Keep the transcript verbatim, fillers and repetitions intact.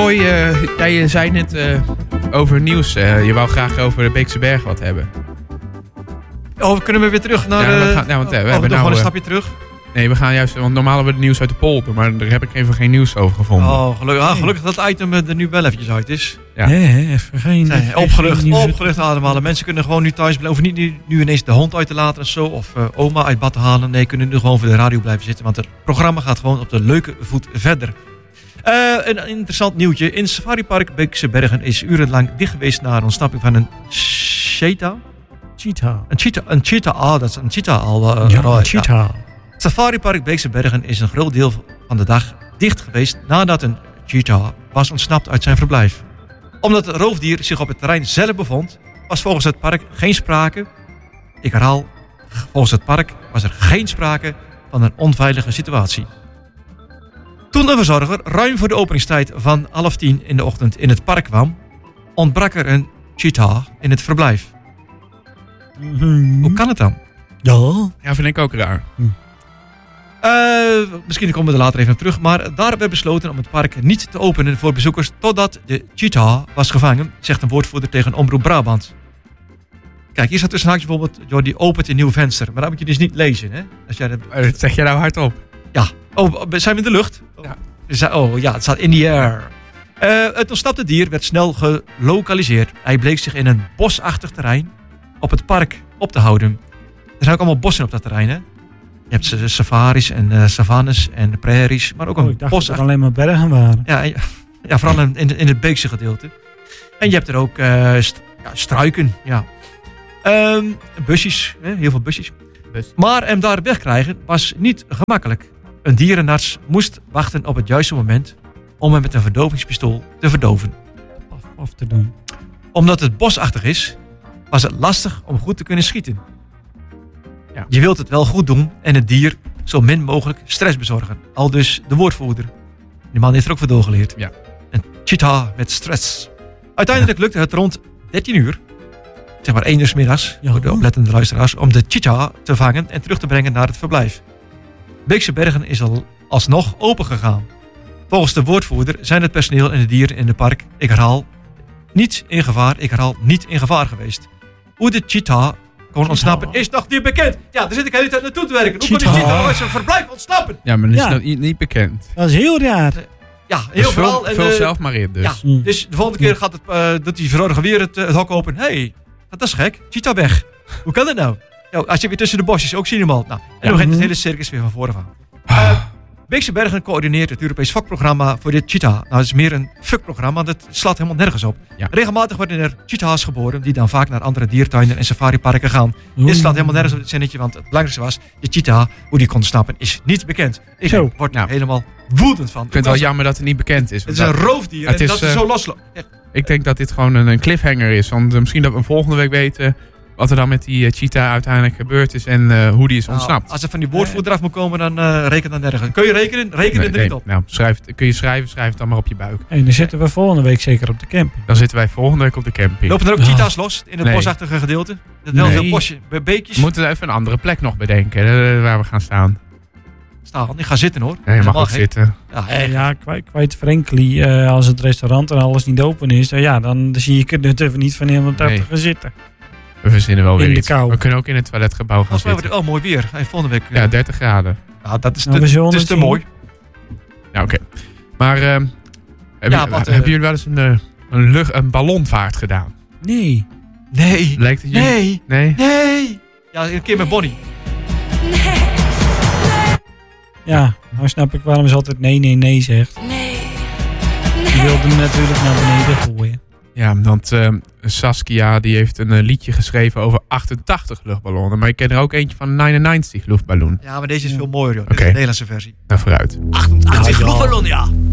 Roy, uh, jij zei net uh, over nieuws. Uh, je wou graag over de Beekse Bergen wat hebben. Oh, kunnen we weer terug naar... Ja, we uh, gaan, nou, want, uh, we oh, hebben we nou gewoon een uh, stapje terug. Nee, we gaan juist... Want normaal hebben we het nieuws uit de polder. Maar daar heb ik even geen nieuws over gevonden. Oh, gelukkig, ah, gelukkig dat het item er nu wel eventjes uit is. Ja. Nee, even geen... Nee, opgelucht, opgelucht ademhalen. Mensen kunnen gewoon nu thuis blijven. Hoeven niet nu, nu ineens de hond uit te laten of zo. Of uh, oma uit bad te halen. Nee, kunnen nu gewoon voor de radio blijven zitten. Want het programma gaat gewoon op de leuke voet verder. Uh, een interessant nieuwtje. In Safari Park Beekse Bergen is urenlang dicht geweest na de ontsnapping van een cheetah. Cheetah. Een cheetah, een cheetah, ah, dat is een cheetah al. Uh, ja, raar, een cheetah. Ja. Safari Park Beekse Bergen is een groot deel van de dag dicht geweest nadat een cheetah was ontsnapt uit zijn verblijf. Omdat het roofdier zich op het terrein zelf bevond, was volgens het park geen sprake, ik herhaal, volgens het park was er geen sprake van een onveilige situatie. Toen de verzorger ruim voor de openingstijd van half tien in de ochtend in het park kwam, ontbrak er een cheetah in het verblijf. Mm-hmm. Hoe kan het dan? Ja. Ja, vind ik ook raar. Hm. Uh, misschien komen we er later even op terug, maar daar werd besloten om het park niet te openen voor bezoekers totdat de cheetah was gevangen, zegt een woordvoerder tegen Omroep Brabant. Kijk, hier staat tussen haakjes bijvoorbeeld, Jordi opent een nieuw venster, maar dat moet je dus niet lezen, hè? Als jij dat... Dat zeg je nou hardop. Ja. Oh, zijn we in de lucht? Ja. Oh ja, het staat in the air. Uh, het ontsnapte dier werd snel gelokaliseerd. Hij bleek zich in een bosachtig terrein op het park op te houden. Er zijn ook allemaal bossen op dat terrein, hè? Je hebt safaris en uh, savannes en prairies, maar ook een oh, ik dacht bos. dat er alleen maar bergen waren. Ja, ja, vooral in, in het Beekse gedeelte. En je hebt er ook uh, st- ja, struiken, ja. Um, busjes, hè? Heel veel busjes. Bus. Maar hem daar wegkrijgen was niet gemakkelijk. Een dierenarts moest wachten op het juiste moment om hem met een verdovingspistool te verdoven. Af, af te doen. Omdat het bosachtig is, was het lastig om goed te kunnen schieten. Ja. Je wilt het wel goed doen en het dier zo min mogelijk stress bezorgen. Al dus de woordvoerder. Die man heeft er ook voor doorgeleerd. Ja. Een cheetah met stress. Uiteindelijk lukte het rond dertien uur, zeg maar één uur 's middags, Ja. voor de oplettende luisteraars, om de cheetah te vangen en terug te brengen naar het verblijf. Beekse Bergen is al alsnog open gegaan. Volgens de woordvoerder zijn het personeel en de dieren in het park, ik herhaal, niet in gevaar, ik herhaal, niet in gevaar geweest. Hoe de cheetah kon ontsnappen is nog niet bekend. Ja, daar zit ik de hele tijd naartoe te werken. Hoe kon de Cheetah. cheetah uit zijn verblijf ontsnappen? Ja, maar dat is Ja. nog niet, niet bekend. Dat is heel raar. Ja, heel Dus vooral. vul, En, vul uh, zelf maar in dus. ja, Mm. dus de volgende keer gaat het, uh, dat die verzorger weer het, uh, het hok open. Hé, hey, dat is gek. Cheetah weg. Hoe kan dat nou? Ja, als je weer tussen de bosjes ook zien hem al. Nou, en dan begint het hele circus weer van voren aan. Uh, Beekse Bergen coördineert het Europees vakprogramma voor dit cheetah. Nou, het is meer een fuckprogramma, dat slaat helemaal nergens op. Ja. Regelmatig worden er cheetahs geboren die dan vaak naar andere diertuinen en safariparken gaan. Oeh. Dit slaat helemaal nergens op dit zinnetje, want het belangrijkste was, de cheetah, hoe die kon snappen, is niet bekend. Ik Zo. word Nou. er helemaal woedend van. Ik vind het wel jammer dat het niet bekend is. Het want is een dat- roofdier het en is, dat is uh, zo losloopt. Echt. Ik denk dat dit gewoon een, een cliffhanger is. Want uh, misschien dat we volgende week weten wat er dan met die uh, cheetah uiteindelijk gebeurd is en uh, hoe die is ontsnapt. Nou, als er van die woordvoerder af moet komen, dan uh, reken dan nergens. Kun je rekenen? Reken Nee, er nee, niet op. nou, schrijf, het- kun je schrijven, schrijf het dan maar op je buik. En dan zitten we volgende week zeker op de camping. Dan zitten wij volgende week op de camping. Lopen er ook Ja. cheetahs los in het Nee. bosachtige gedeelte? Dat wel Nee. veel bosje, be- beekjes We moeten even een andere plek nog bedenken uh, waar we gaan staan. staan. Ik ga zitten hoor. Nee, je mag Helemaal ook gek. zitten. Ja, Eh, echt. ja, kwijt, kwijt Frankly, eh, als het restaurant en alles niet open is, dan, ja, dan zie ik het even niet van iemand daar Nee. te gaan zitten. We verzinnen wel In weer de iets. kou. We kunnen ook in het toiletgebouw gaan Volgens mij wordt zitten. het wel mooi weer. Hey, volgende week. Ja, uh, dertig graden. nou, dat is te, Nou, we zullen het is het te zien. mooi. Ja, oké. Maar uh, hebben, Ja, jullie- wat, uh, hebben jullie wel eens een, uh, een, lucht, een ballonvaart gedaan? Nee. Nee. Lijkt het jullie? Nee. Nee? Nee. Ja, een keer met Bonnie. Ja, nou snap ik waarom ze altijd nee, nee, nee zegt. Nee. Die wilde hem natuurlijk naar beneden gooien. Ja, want uh, Saskia die heeft een uh, liedje geschreven over achtentachtig luchtballonnen. Maar ik ken er ook eentje van negenennegentig luchtballon. Ja, maar deze is veel mooier joh. Dit Oké. is de Nederlandse versie. Nou, vooruit. achtentachtig Ja, ja. luchtballon, ja.